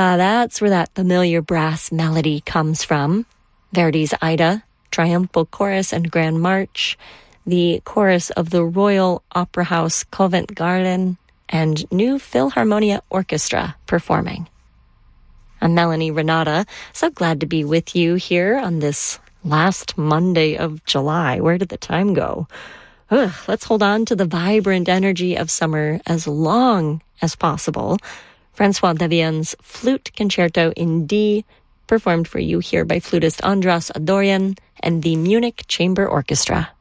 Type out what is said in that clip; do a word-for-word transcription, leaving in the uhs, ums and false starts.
Yeah, that's where that familiar brass melody comes from. Verdi's Aida, Triumphal Chorus and Grand March, the chorus of the Royal Opera House Covent Garden, and New Philharmonia Orchestra performing. I'm Melanie Renata. So glad to be with you here on this last Monday of July. Where did the time go? Ugh, let's hold on to the vibrant energy of summer as long as possible. Francois Devien's Flute Concerto in D, performed for you here by flutist Andras Adorian and the Munich Chamber Orchestra.